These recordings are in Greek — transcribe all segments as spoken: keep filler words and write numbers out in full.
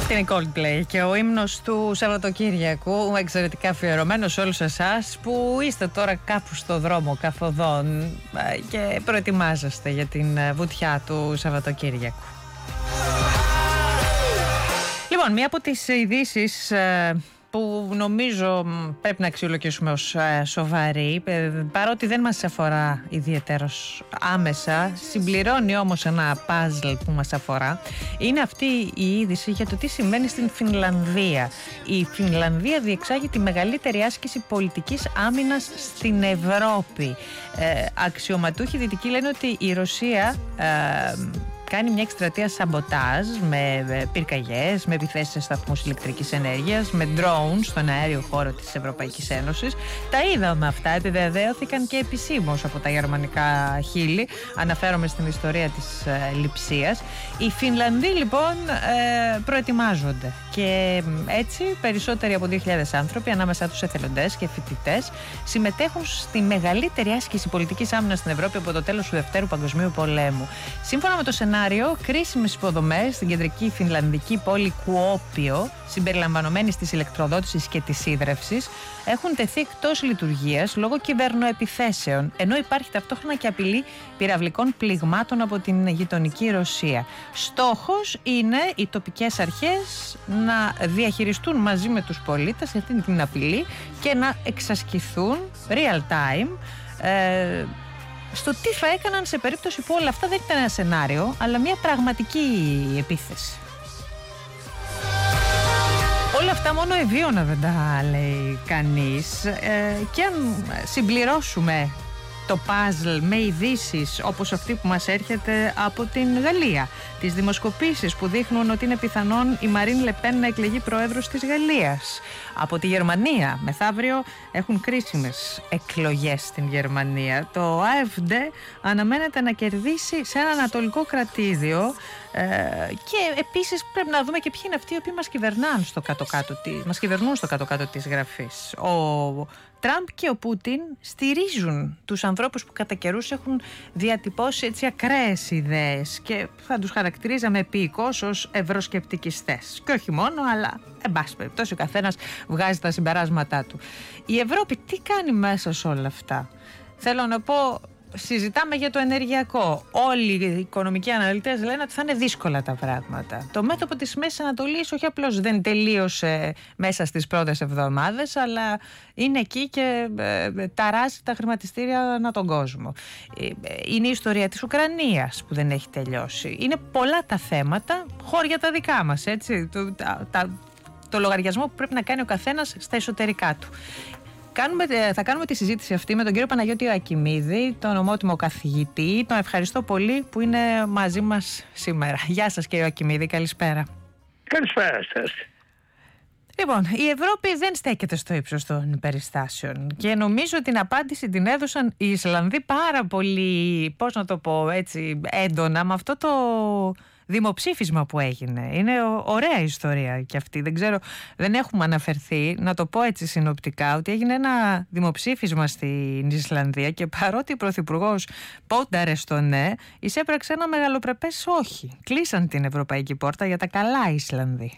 Αυτή είναι η Coldplay και ο ύμνος του Σαββατοκύριακου, εξαιρετικά αφιερωμένος σε όλους εσάς που είστε τώρα κάπου στο δρόμο καθοδόν και προετοιμάζεστε για την βουτιά του Σαββατοκύριακου. Λοιπόν, μία από τις ειδήσεις που νομίζω πρέπει να αξιολογήσουμε ως σοβαρή, παρότι δεν μας αφορά ιδιαίτερος άμεσα, συμπληρώνει όμως ένα παζλ που μας αφορά, είναι αυτή η είδηση για το τι συμβαίνει στην Φινλανδία. Η Φινλανδία διεξάγει τη μεγαλύτερη άσκηση πολιτικής άμυνας στην Ευρώπη. Ε, αξιωματούχοι δυτικοί λένε ότι η Ρωσία ε, κάνει μια εκστρατεία σαμποτάζ με πυρκαγιές, με επιθέσεις σε σταθμούς ηλεκτρικής ενέργειας, με drones στον αέριο χώρο της Ευρωπαϊκής Ένωσης. Τα είδαμε αυτά, επιβεβαίωθηκαν και επισήμως από τα γερμανικά χείλη. Αναφέρομαι στην ιστορία της ε, λειψίας. Οι Φινλανδοί λοιπόν ε, προετοιμάζονται και έτσι περισσότεροι από δύο χιλιάδες άνθρωποι, ανάμεσά τους εθελοντές και φοιτητές, συμμετέχουν στη μεγαλύτερη άσκηση πολιτικής άμυνας στην Ευρώπη από το τέλος του Δευτέρου Παγκοσμίου Πολέμου. Σύμφωνα με το σενάριο, κρίσιμες υποδομές στην κεντρική φινλανδική πόλη Κουόπιο, συμπεριλαμβανομένης της ηλεκτροδότησης και της ίδρευσης, έχουν τεθεί εκτός λειτουργίας λόγω κυβερνοεπιθέσεων, ενώ υπάρχει ταυτόχρονα και απειλή πυραυλικών πληγμάτων από την γειτονική Ρωσία. Στόχος είναι οι τοπικές αρχές να διαχειριστούν μαζί με τους πολίτες αυτή την απειλή και να εξασκηθούν real time ε, στο τι θα έκαναν σε περίπτωση που όλα αυτά δεν ήταν ένα σενάριο, αλλά μια πραγματική επίθεση. Όλα αυτά μόνο ευίωνα δεν τα λέει κανείς ε, και αν συμπληρώσουμε το παζλ με ειδήσεις όπως αυτή που μας έρχεται από την Γαλλία, τις δημοσκοπήσεις που δείχνουν ότι είναι πιθανόν η Μαρίν Λεπέν να εκλεγεί πρόεδρος της Γαλλίας. Από τη Γερμανία, μεθαύριο έχουν κρίσιμες εκλογές στην Γερμανία. Το AfD αναμένεται να κερδίσει σε ένα ανατολικό κρατήδιο ε, και επίσης πρέπει να δούμε και ποιοι είναι αυτοί οι οποίοι μας κυβερνάνε στο κάτω-κάτω, μας κυβερνούν στο κάτω-κάτω της γραφής. Ο Τραμπ και ο Πούτιν στηρίζουν τους ανθρώπους που κατά καιρούς έχουν διατυπώσει έτσι ακραίες ιδέες και θα τους χαρακτηρίζαμε επίοικως ως ευρωσκεπτικιστές. Και όχι μόνο, αλλά εν πάση περιπτώσει ο καθένας βγάζει τα συμπεράσματά του. Η Ευρώπη τι κάνει μέσα σε όλα αυτά? Θέλω να πω, συζητάμε για το ενεργειακό. Όλοι οι οικονομικοί αναλυτές λένε ότι θα είναι δύσκολα τα πράγματα. Το μέτωπο της Μέσης Ανατολής όχι απλώς δεν τελείωσε μέσα στις πρώτες εβδομάδες, αλλά είναι εκεί και ε, ταράζει τα χρηματιστήρια ανά τον κόσμο. Ε, είναι η ιστορία της Ουκρανίας που δεν έχει τελειώσει. Είναι πολλά τα θέματα, χώρια τα δικά μας, έτσι, το, τα, τα, το λογαριασμό που πρέπει να κάνει ο καθένας στα εσωτερικά του. Κάνουμε, θα κάνουμε τη συζήτηση αυτή με τον κύριο Παναγιώτη Ακιμίδη, τον ομότιμο καθηγητή. Τον ευχαριστώ πολύ που είναι μαζί μας σήμερα. Γεια σας κύριε Ακιμίδη, καλησπέρα. Καλησπέρα σας. Λοιπόν, η Ευρώπη δεν στέκεται στο ύψος των περιστάσεων και νομίζω την απάντηση την έδωσαν οι Ισλανδοί πάρα πολύ, πώς να το πω έτσι, έντονα με αυτό το δημοψήφισμα που έγινε. Είναι ωραία ιστορία και αυτή. Δεν ξέρω, δεν έχουμε αναφερθεί, να το πω έτσι συνοπτικά, ότι έγινε ένα δημοψήφισμα στην Ισλανδία και παρότι ο Πρωθυπουργός πόνταρε στο ναι, εισέπραξε ένα μεγαλοπρεπές όχι. Κλείσαν την ευρωπαϊκή πόρτα για τα καλά οι Ισλανδοί.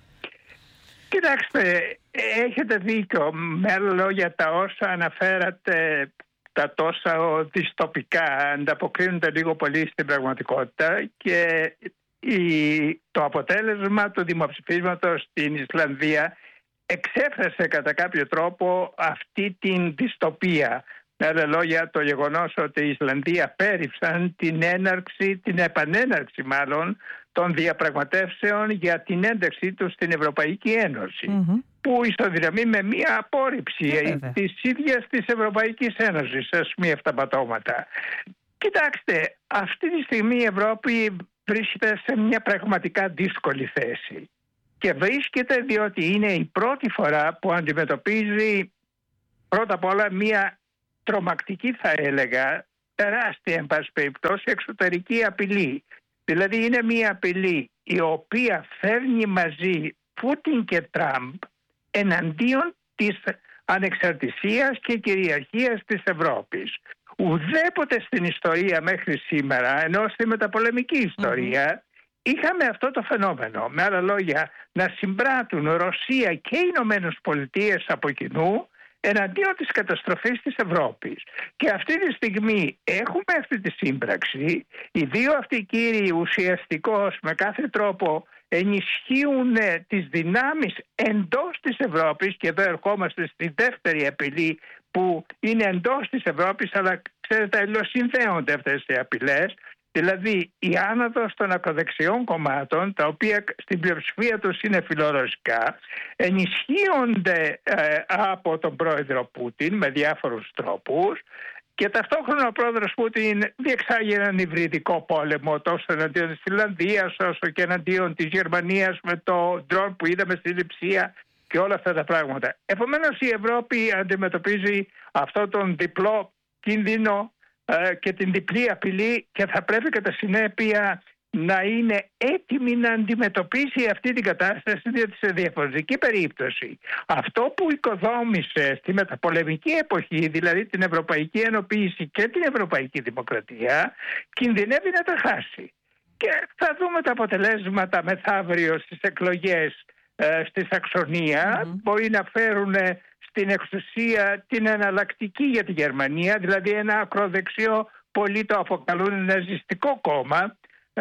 Κοιτάξτε, έχετε δίκιο. Με άλλα λόγια, τα όσα αναφέρατε, τα τόσα δυστοπικά, ανταποκρίνονται λίγο πολύ στην πραγματικότητα και η, το αποτέλεσμα του δημοψηφίσματος στην Ισλανδία εξέφρασε κατά κάποιο τρόπο αυτή την δυστοπία. Με άλλα λόγια, το γεγονός ότι οι Ισλανδοί απέρριψαν την έναρξη, την επανέναρξη μάλλον, των διαπραγματεύσεων για την ένταξή τους στην Ευρωπαϊκή Ένωση, mm-hmm. που ισοδυναμεί με μία απόρριψη yeah, της ίδιας της Ευρωπαϊκής Ένωσης, ας πούμε, αυταπατώματα. Κοιτάξτε, αυτή τη στιγμή η Ευρώπη βρίσκεται σε μια πραγματικά δύσκολη θέση και βρίσκεται διότι είναι η πρώτη φορά που αντιμετωπίζει πρώτα απ' όλα μια τρομακτική, θα έλεγα, τεράστια εν πάση περιπτώσει εξωτερική απειλή. Δηλαδή είναι μια απειλή η οποία φέρνει μαζί Πούτιν και Τραμπ εναντίον της ανεξαρτησίας και κυριαρχίας της Ευρώπης. Ουδέποτε στην ιστορία μέχρι σήμερα, ενώ στη μεταπολεμική ιστορία, mm-hmm. είχαμε αυτό το φαινόμενο. Με άλλα λόγια, να συμπράττουν Ρωσία και οι Ηνωμένες Πολιτείες από κοινού εναντίον της καταστροφής της Ευρώπης. Και αυτή τη στιγμή έχουμε αυτή τη σύμπραξη. Οι δύο αυτοί κύριοι ουσιαστικώς με κάθε τρόπο ενισχύουν τις δυνάμεις εντός της Ευρώπης, και εδώ ερχόμαστε στη δεύτερη απειλή που είναι εντός της Ευρώπης, αλλά ξέρετε αλληλοσυνδέονται αυτές οι απειλές. Δηλαδή η άνοδος των ακροδεξιών κομμάτων, τα οποία στην πλειοψηφία τους είναι φιλορωσικά, ενισχύονται ε, από τον πρόεδρο Πούτιν με διάφορους τρόπους, και ταυτόχρονα ο πρόεδρος Πούτιν διεξάγει έναν υβριδικό πόλεμο τόσο εναντίον της Φιλανδίας όσο και εναντίον της Γερμανίας με το ντρόν που είδαμε στη Λειψία και όλα αυτά τα πράγματα. Επομένως η Ευρώπη αντιμετωπίζει αυτό τον διπλό κίνδυνο και την διπλή απειλή, και θα πρέπει κατά συνέπεια να είναι έτοιμη να αντιμετωπίσει αυτή την κατάσταση, διότι σε διαφορετική περίπτωση αυτό που οικοδόμησε στη μεταπολεμική εποχή, δηλαδή την Ευρωπαϊκή Ενοποίηση και την Ευρωπαϊκή Δημοκρατία, κινδυνεύει να τα χάσει. Και θα δούμε τα αποτελέσματα μεθαύριο στις εκλογές ε, στη Σαξονία. Mm-hmm. Μπορεί να φέρουν στην εξουσία την εναλλακτική για τη Γερμανία, δηλαδή ένα ακροδεξιό, πολλοί το αποκαλούν ναζιστικό κόμμα,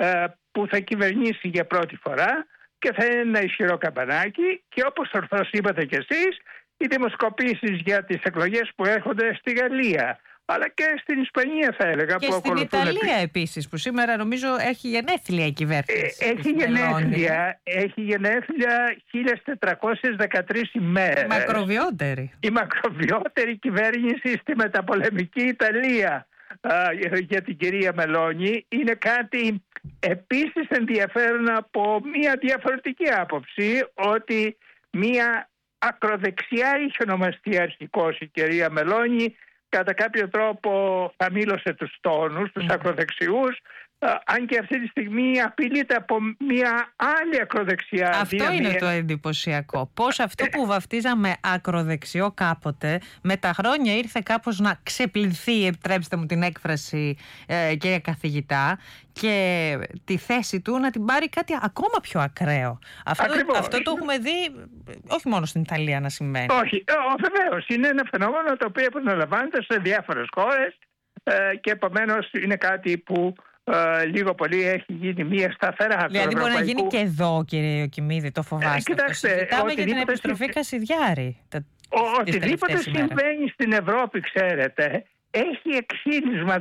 που θα κυβερνήσει για πρώτη φορά και θα είναι ένα ισχυρό καμπανάκι. Και όπως ορθώς είπατε κι εσείς, οι δημοσκοπήσεις για τις εκλογές που έρχονται στη Γαλλία, αλλά και στην Ισπανία θα έλεγα. Και που στην Ιταλία επί... επίσης, που σήμερα νομίζω έχει γενέθλια η κυβέρνηση. Ε, έχει, γενέθλια, έχει γενέθλια χίλια τετρακόσιες δεκατρείς ημέρες. Η μακροβιότερη. Η μακροβιότερη κυβέρνηση στη μεταπολεμική Ιταλία α, για την κυρία Μελόνι. Είναι κάτι επίσης ενδιαφέρον από μια διαφορετική άποψη, ότι μια ακροδεξιά είχε ονομαστεί αρχικώς η κυρία Μελόνι, κατά κάποιο τρόπο χαμήλωσε τους τόνους, τους mm. ακροδεξιούς, αν και αυτή τη στιγμή απειλείται από μια άλλη ακροδεξιά. Αυτό δια... είναι το εντυπωσιακό. Πώς αυτό που βαφτίζαμε ακροδεξιό κάποτε, με τα χρόνια ήρθε κάπως να ξεπλυνθεί, επιτρέψτε μου την έκφραση, ε, κύριε καθηγητά, και τη θέση του να την πάρει κάτι ακόμα πιο ακραίο. Αυτό, αυτό το έχουμε δει όχι μόνο στην Ιταλία να συμβαίνει. Όχι, βεβαίως. Είναι ένα φαινόμενο το οποίο επαναλαμβάνεται σε διάφορες χώρες ε, και επομένως είναι κάτι που Uh, λίγο πολύ έχει γίνει μια σταθερά. Δηλαδή μπορεί να γίνει και εδώ, κύριε Ιωκημίδη, το φοβάστε? Ε, κοιτάξτε, το συζητάμε για την επιστροφή συ... Κασιδιάρη. Τα... Οτιδήποτε συμβαίνει στην Ευρώπη, ξέρετε, έχει εξήλισμα,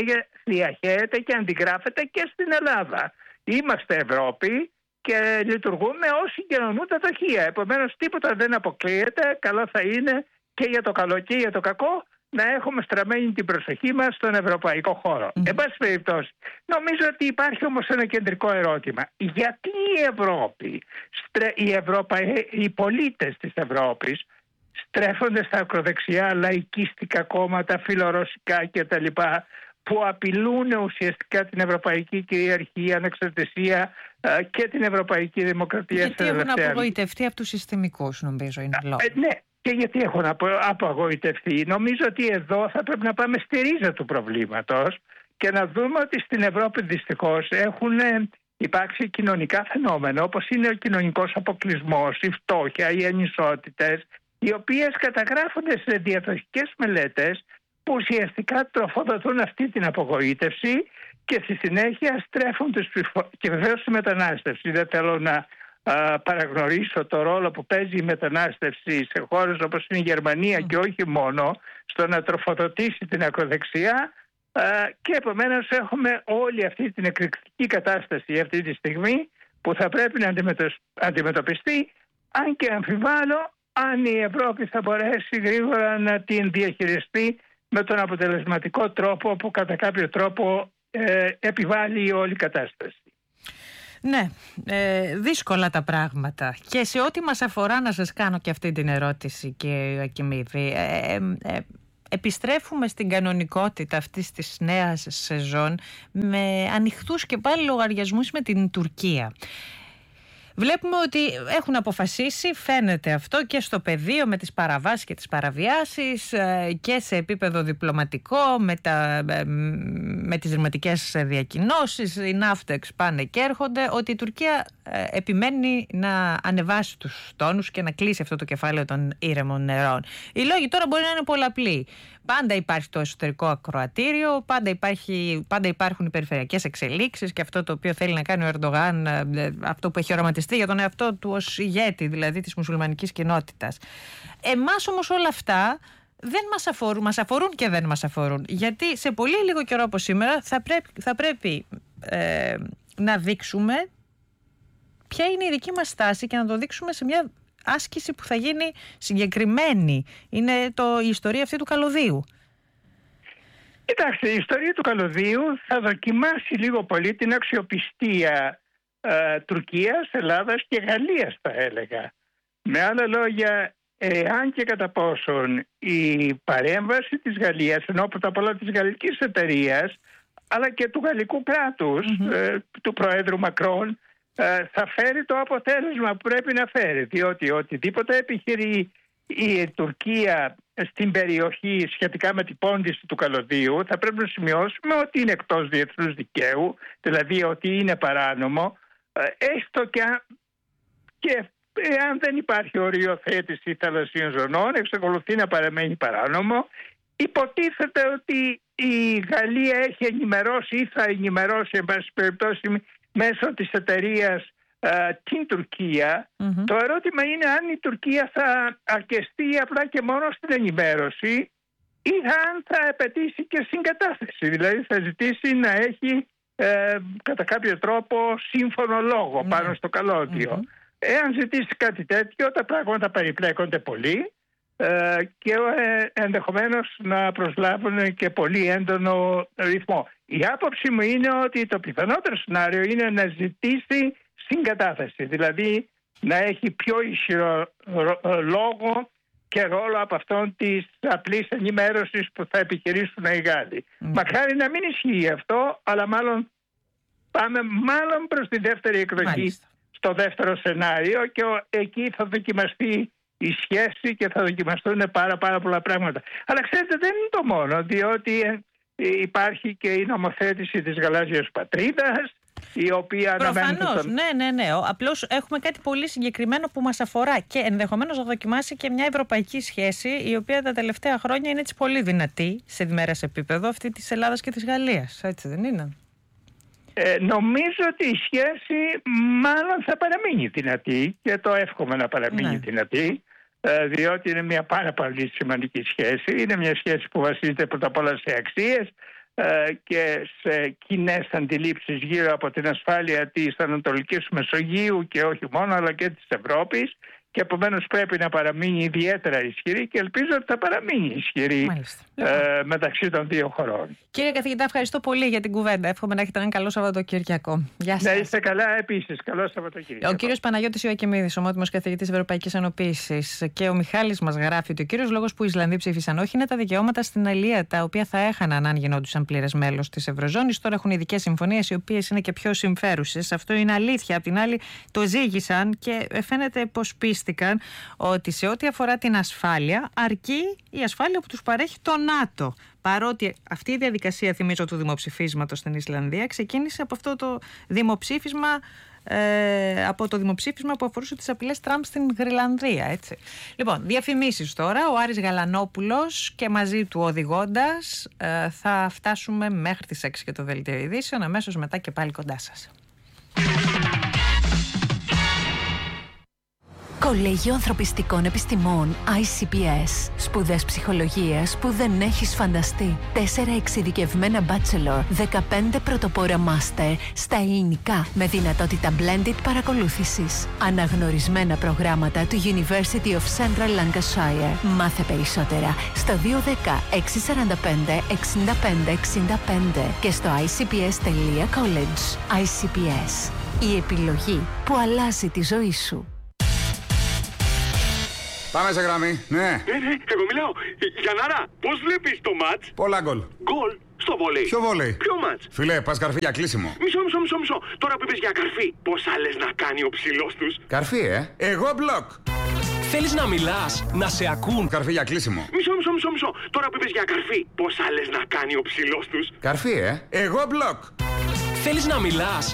διαχέεται και αντιγράφεται και στην Ελλάδα. Είμαστε Ευρώπη και λειτουργούμε όσοι κοινωνούν τα ταχεία. Επομένως τίποτα δεν αποκλείεται. Καλό θα είναι και για το καλό και για το κακό να έχουμε στραμμένη την προσοχή μας στον ευρωπαϊκό χώρο. Mm. Εν πάση περιπτώσει, νομίζω ότι υπάρχει όμως ένα κεντρικό ερώτημα. Γιατί η Ευρώπη, η Ευρώπα, οι πολίτες της Ευρώπης στρέφονται στα ακροδεξιά λαϊκίστικα κόμματα, φιλορωσικά κτλ., που απειλούν ουσιαστικά την ευρωπαϊκή κυριαρχία, ανεξαρτησία και την ευρωπαϊκή δημοκρατία? Γιατί έχουν απογοητευτεί από τους συστημικούς, νομίζω είναι λόγο. Ε, ναι. Και γιατί έχουν απογοητευτεί. Νομίζω ότι εδώ θα πρέπει να πάμε στη ρίζα του προβλήματος και να δούμε ότι στην Ευρώπη δυστυχώς έχουν υπάρξει κοινωνικά φαινόμενα, όπως είναι ο κοινωνικός αποκλεισμός, η φτώχεια, οι ανισότητες, οι οποίες καταγράφονται σε διαδοχικές μελέτες που ουσιαστικά τροφοδοτούν αυτή την απογοήτευση και στη συνέχεια στρέφουν τους ψηφο... και βεβαίως τη μετανάστευση. Δεν θέλω να παραγνωρίσω το ρόλο που παίζει η μετανάστευση σε χώρες όπως είναι η Γερμανία mm. και όχι μόνο, στο να τροφοδοτήσει την ακροδεξιά, και επομένως έχουμε όλη αυτή την εκρηκτική κατάσταση αυτή τη στιγμή που θα πρέπει να αντιμετωπιστεί, αν και αμφιβάλλω αν η Ευρώπη θα μπορέσει γρήγορα να την διαχειριστεί με τον αποτελεσματικό τρόπο που κατά κάποιο τρόπο ε, επιβάλλει η όλη κατάσταση. Ναι, ε, δύσκολα τα πράγματα. Και σε ό,τι μας αφορά, να σας κάνω και αυτή την ερώτηση, κύριε Ιωακημίδη, ε, ε, ε, επιστρέφουμε στην κανονικότητα αυτής της νέας σεζόν με ανοιχτούς και πάλι λογαριασμούς με την Τουρκία. Βλέπουμε ότι έχουν αποφασίσει, φαίνεται αυτό, και στο πεδίο με τις παραβάσεις και τις παραβιάσεις και σε επίπεδο διπλωματικό με, τα, με τις ρηματικές διακοινώσεις, οι ναύτεξ πάνε και έρχονται, ότι η Τουρκία επιμένει να ανεβάσει τους τόνους και να κλείσει αυτό το κεφάλαιο των ήρεμων νερών. Οι λόγοι τώρα μπορεί να είναι πολλαπλοί. Πάντα υπάρχει το εσωτερικό ακροατήριο, πάντα, υπάρχει, πάντα υπάρχουν οι περιφερειακές εξελίξεις και αυτό το οποίο θέλει να κάνει ο Ερντογάν, αυτό που έχει οραματιστεί για τον εαυτό του ως ηγέτη, δηλαδή της μουσουλμανικής κοινότητας. Εμάς όμως όλα αυτά δεν μας αφορούν, μας αφορούν και δεν μας αφορούν. Γιατί σε πολύ λίγο καιρό όπως σήμερα θα πρέπει, θα πρέπει ε, να δείξουμε ποια είναι η δική μας στάση και να το δείξουμε σε μια άσκηση που θα γίνει συγκεκριμένη. Είναι το, η ιστορία αυτή του καλωδίου. Κοιτάξτε, η ιστορία του καλωδίου θα δοκιμάσει λίγο πολύ την αξιοπιστία ε, Τουρκίας, Ελλάδας και Γαλλίας, θα έλεγα. Με άλλα λόγια, εάν και κατά πόσον η παρέμβαση της Γαλλίας, ενώ πρώτα απ' όλα της γαλλικής εταιρείας, αλλά και του γαλλικού κράτους, mm-hmm. ε, του Προέδρου Μακρόν, θα φέρει το αποτέλεσμα που πρέπει να φέρει, διότι οτιδήποτε επιχειρεί η Τουρκία στην περιοχή σχετικά με την πόντιση του καλωδίου θα πρέπει να σημειώσουμε ότι είναι εκτός διεθνούς δικαίου, δηλαδή ότι είναι παράνομο, έστω και, και εάν δεν υπάρχει οριοθέτηση θαλασσίων ζωνών, εξακολουθεί να παραμένει παράνομο. Υποτίθεται ότι η Γαλλία έχει ενημερώσει ή θα ενημερώσει, εν πάση περιπτώσει, μέσω της εταιρείας uh, την Τουρκία. Mm-hmm. Το ερώτημα είναι αν η Τουρκία θα αρκεστεί απλά και μόνο στην ενημέρωση ή αν θα απαιτήσει και συγκατάθεση. Δηλαδή θα ζητήσει να έχει ε, κατά κάποιο τρόπο σύμφωνο λόγο mm-hmm. πάνω στο καλώδιο. Mm-hmm. Εάν ζητήσει κάτι τέτοιο, τα πράγματα περιπλέκονται πολύ ε, και ε, ενδεχομένως να προσλάβουν και πολύ έντονο ρυθμό. Η άποψη μου είναι ότι το πιθανότερο σενάριο είναι να ζητήσει συγκατάθεση, δηλαδή να έχει πιο ισχυρό λόγο και ρόλο από αυτόν της απλής ενημέρωσης που θα επιχειρήσουν οι Γάλλοι. Mm. Μακάρι να μην ισχύει αυτό, αλλά μάλλον πάμε μάλλον προς τη δεύτερη εκδοχή. Μάλιστα. Στο δεύτερο σενάριο, και εκεί θα δοκιμαστεί η σχέση και θα δοκιμαστούν πάρα πάρα πολλά πράγματα. Αλλά ξέρετε, δεν είναι το μόνο, διότι υπάρχει και η νομοθέτηση της γαλάζιας πατρίδας, η οποία προφανώς, τον... ναι, ναι, ναι. Απλώς έχουμε κάτι πολύ συγκεκριμένο που μας αφορά και ενδεχομένως να δοκιμάσει και μια ευρωπαϊκή σχέση, η οποία τα τελευταία χρόνια είναι έτσι πολύ δυνατή σε διμερές επίπεδο, αυτή της Ελλάδας και της Γαλλίας. Έτσι δεν είναι? Ε, νομίζω ότι η σχέση μάλλον θα παραμείνει δυνατή και το εύχομαι να παραμείνει ναι. δυνατή, ε, διότι είναι μια πάρα πολύ σημαντική σχέση. Είναι μια σχέση που βασίζεται πρώτα απ' όλα σε αξίες ε, και σε κοινές αντιλήψεις γύρω από την ασφάλεια της Ανατολικής Μεσογείου και όχι μόνο, αλλά και της Ευρώπης, και επομένως πρέπει να παραμείνει ιδιαίτερα ισχυρή και ελπίζω ότι θα παραμείνει ισχυρή ε, μεταξύ των δύο χωρών. Κύριε καθηγητά, ευχαριστώ πολύ για την κουβέντα. Εύχομαι να έχετε έναν καλό Σαββατοκύριακο. Γεια σας. Να είστε καλά επίσης. Καλό Σαββατοκύριακο. Ο κύριος Παναγιώτης Ιωακιμίδης, ομότιμος καθηγητής Ευρωπαϊκής Ενοποίησης, και ο Μιχάλης μας γράφει ότι ο κύριος λόγος που οι Ισλανδοί ψήφισαν όχι είναι τα δικαιώματα στην αλία, τα οποία θα έχαναν αν γινόντουσαν πλήρες μέλος της Ευρωζώνης. Τώρα έχουν ειδικές συμφωνίες, οι οποίες είναι και πιο συμφέρουσες. Αυτό είναι αλήθεια. Απ' την άλλη, το ζήγησαν και φαίνεται πως πίστηκαν ότι σε ό,τι αφορά την ασφάλεια, αρκεί η ασφάλεια που τους παρέχει το ΝΑΤΟ. Παρότι αυτή η διαδικασία, θυμίζω, του δημοψηφίσματος στην Ισλανδία ξεκίνησε από αυτό το δημοψήφισμα, ε, από το δημοψήφισμα που αφορούσε τις απειλές Τραμπ στην Γροιλανδία, έτσι. Λοιπόν, διαφημίσεις τώρα. Ο Άρης Γαλανόπουλος και μαζί του οδηγώντας ε, θα φτάσουμε μέχρι τις έξι και το δελτίο ειδήσεων. Αμέσως μετά και πάλι κοντά σας. Κολέγιο Ανθρωπιστικών Επιστημών άι σι πι ες. Σπουδές ψυχολογίας που δεν έχεις φανταστεί. Τέσσερα εξειδικευμένα bachelor, δεκαπέντε πρωτοπόρα master στα ελληνικά με δυνατότητα blended παρακολούθησης. Αναγνωρισμένα προγράμματα του University of Central Lancashire. Μάθε περισσότερα στο δύο ένα μηδέν έξι τέσσερα πέντε έξι πέντε έξι πέντε και στο άι σι πι ες τελεία college. άι σι πι ες. Η επιλογή που αλλάζει τη ζωή σου. Πάμε σε γραμμή, ναι. Ναι, ναι, εγώ μιλάω. Γιαννάρα, πώς βλέπεις το μάτς? Πολλά γκολ. Γκολ. Στο βολέι. Ποιο βολέι? Ποιο μάτς? Φίλε, πας καρφί για κλείσιμο. Μισό, μισό, μισό, μισό. Τώρα που είπες για καρφί, πόσα λες να κάνει ο ψηλός τους? Καρφί, ε. Εγώ μπλοκ. Θέλεις να μιλάς, να σε ακούν? Καρφί για κλείσιμο. Μισό, μισό, μισό, μισό. Τώρα που είπες για καρφί, πόσα λες να κάνει ο ψηλός τους? Καρφί, ε. Εγώ μπλοκ. Θέλεις να μιλάς,